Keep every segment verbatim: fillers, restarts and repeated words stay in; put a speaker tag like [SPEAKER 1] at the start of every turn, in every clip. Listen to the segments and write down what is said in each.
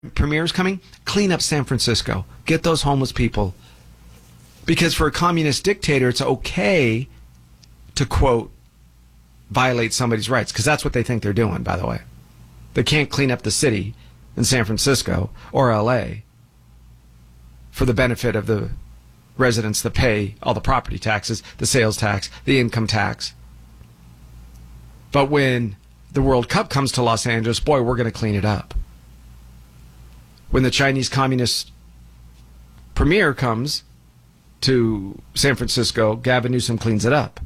[SPEAKER 1] premieres coming, clean up San Francisco. Get those homeless people. Because for a communist dictator, it's okay to, quote, violate somebody's rights. Because that's what they think they're doing, by the way. They can't clean up the city in San Francisco or L A for the benefit of the residents that pay all the property taxes, the sales tax, the income tax. But when the World Cup comes to Los Angeles, boy, we're going to clean it up. When the Chinese Communist premier comes to San Francisco, Gavin Newsom cleans it up.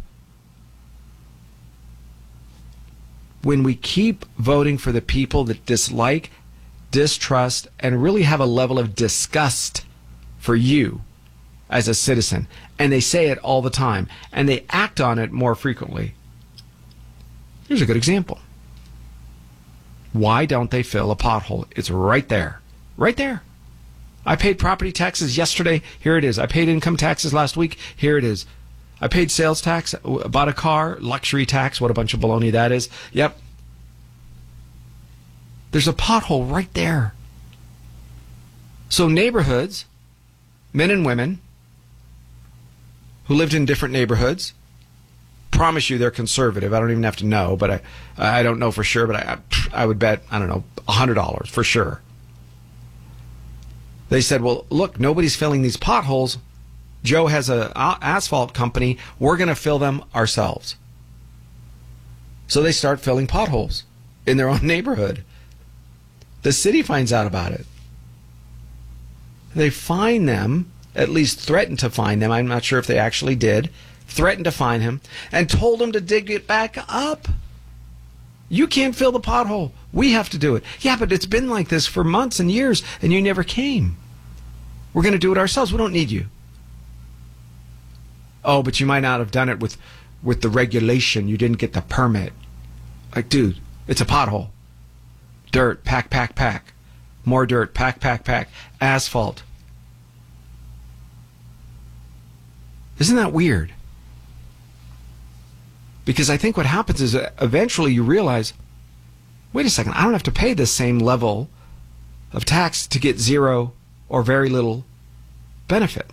[SPEAKER 1] When we keep voting for the people that dislike, distrust, and really have a level of disgust for you as a citizen, and they say it all the time, and they act on it more frequently. Here's a good example. Why don't they fill a pothole? It's right there. Right there. I paid property taxes yesterday. Here it is. I paid income taxes last week. Here it is. I paid sales tax, bought a car, luxury tax. What a bunch of baloney that is. Yep. There's a pothole right there. So neighborhoods, men and women who lived in different neighborhoods, promise you they're conservative. I don't even have to know, but I, I don't know for sure, but I, I would bet, I don't know, one hundred dollars for sure. They said, well, look, nobody's filling these potholes. Joe has an asphalt company. We're going to fill them ourselves. So they start filling potholes in their own neighborhood. The city finds out about it. They fine them, at least threatened to fine them. I'm not sure if they actually did. Threatened to fine him and told him to dig it back up. You can't fill the pothole. We have to do it. Yeah, but it's been like this for months and years, and you never came. We're going to do it ourselves. We don't need you. Oh, but you might not have done it with, with the regulation. You didn't get the permit. Like, dude, it's a pothole. Dirt, pack, pack, pack. More dirt, pack, pack, pack. Asphalt. Isn't that weird? Because I think what happens is eventually you realize, wait a second, I don't have to pay the same level of tax to get zero or very little benefit.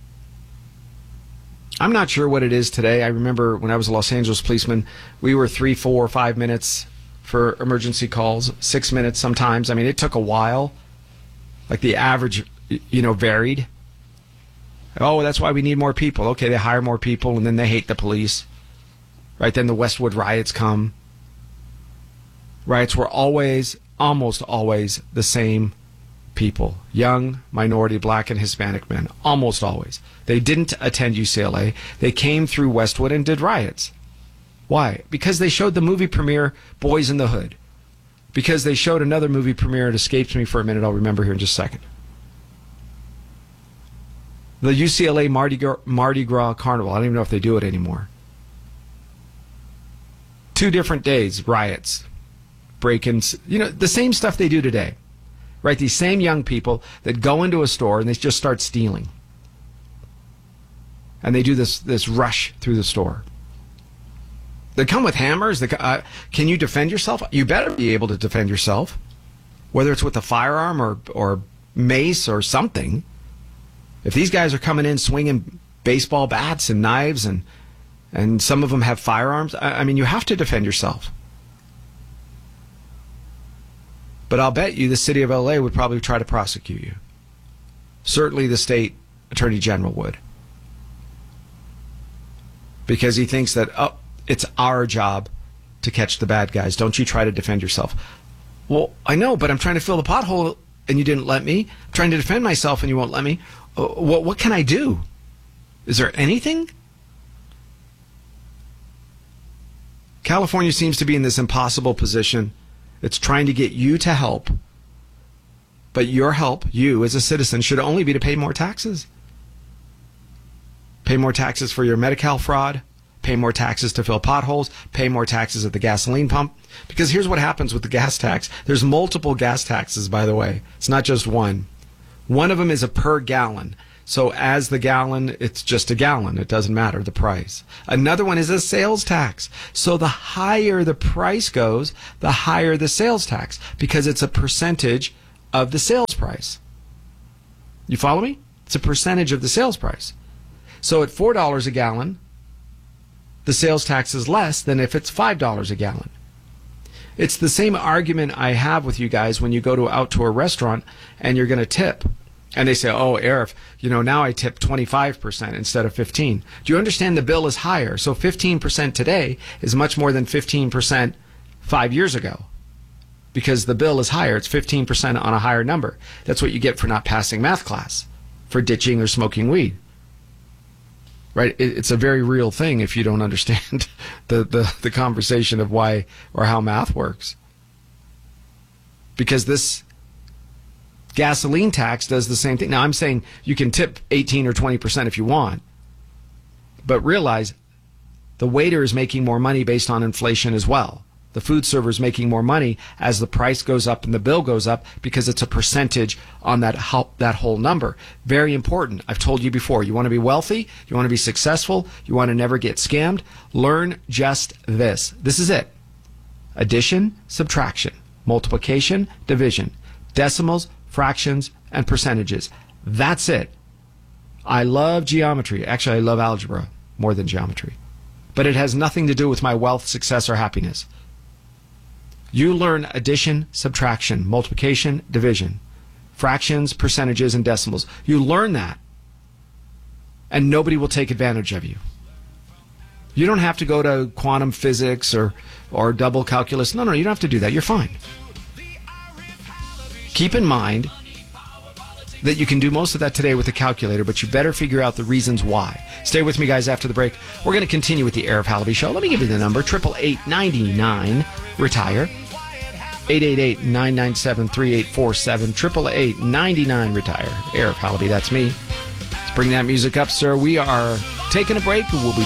[SPEAKER 1] I'm not sure what it is today. I remember when I was a Los Angeles policeman, we were three, four, five minutes for emergency calls, six minutes sometimes. I mean, it took a while. Like the average, you know, varied. Oh, that's why we need more people. Okay, they hire more people, and then they hate the police. Right, then the Westwood riots come. Riots were always, almost always, the same people. Young, minority, black, and Hispanic men. Almost always. They didn't attend U C L A. They came through Westwood and did riots. Why? Because they showed the movie premiere, Boys in the Hood. Because they showed another movie premiere, it escapes me for a minute, I'll remember here in just a second. The U C L A Mardi Gras, Mardi Gras Carnival. I don't even know if they do it anymore. Two different days, riots, break-ins, you know, the same stuff they do today, right? These same young people that go into a store and they just start stealing. And they do this, this rush through the store. They come with hammers. They, uh, can you defend yourself? You better be able to defend yourself, whether it's with a firearm or, or mace or something. If these guys are coming in swinging baseball bats and knives and and some of them have firearms, I, I mean, you have to defend yourself. But I'll bet you the city of L A would probably try to prosecute you. Certainly the state attorney general would. Because he thinks that, oh, it's our job to catch the bad guys. Don't you try to defend yourself. Well, I know, but I'm trying to fill the pothole and you didn't let me. I'm trying to defend myself and you won't let me. Uh, what, what can I do? Is there anything? California seems to be in this impossible position. It's trying to get you to help. But your help, you as a citizen, should only be to pay more taxes. Pay more taxes for your Medi-Cal fraud. Pay more taxes to fill potholes. Pay more taxes at the gasoline pump. Because here's what happens with the gas tax. There's multiple gas taxes, by the way. It's not just one. One of them is a per gallon. So as the gallon, it's just a gallon. It doesn't matter the price. Another one is a sales tax. So the higher the price goes, the higher the sales tax, because it's a percentage of the sales price. You follow me? It's a percentage of the sales price. So at four dollars a gallon, the sales tax is less than if it's five dollars a gallon. It's the same argument I have with you guys when you go to out to a restaurant and you're going to tip. And they say, oh, Arif, you know, now I tip twenty-five percent instead of fifteen. Do you understand the bill is higher? So fifteen percent today is much more than fifteen percent five years ago. Because the bill is higher. It's fifteen percent on a higher number. That's what you get for not passing math class, for ditching or smoking weed. Right? It, it's a very real thing if you don't understand the, the, the conversation of why or how math works. Because this gasoline tax does the same thing. Now, I'm saying you can tip eighteen or twenty percent if you want. But realize the waiter is making more money based on inflation as well. The food server is making more money as the price goes up and the bill goes up because it's a percentage on that ho- that whole number. Very important. I've told you before, you want to be wealthy, you want to be successful, you want to never get scammed, learn just this. This is it. Addition, subtraction, multiplication, division, decimals, fractions, and percentages. That's it. I love geometry. Actually, I love algebra more than geometry. But it has nothing to do with my wealth, success, or happiness. You learn addition, subtraction, multiplication, division, fractions, percentages, and decimals. You learn that, and nobody will take advantage of you. You don't have to go to quantum physics or, or double calculus. No, no, you don't have to do that. You're fine. Keep in mind that you can do most of that today with a calculator, but you better figure out the reasons why. Stay with me, guys, after the break. We're going to continue with the Arif Halaby Show. Let me give you the number, eight eight eight, nine nine, retire. eight eight eight, nine nine seven, three eight four seven, eight eight eight, nine nine, retire. Arif Halaby, that's me. Let's bring that music up, sir. We are taking a break. We'll be